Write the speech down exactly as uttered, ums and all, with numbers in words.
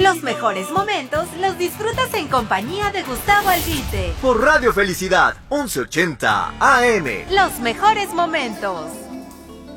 Los mejores momentos los disfrutas en compañía de Gustavo Albite. Por Radio Felicidad, once ochenta A M. Los mejores momentos.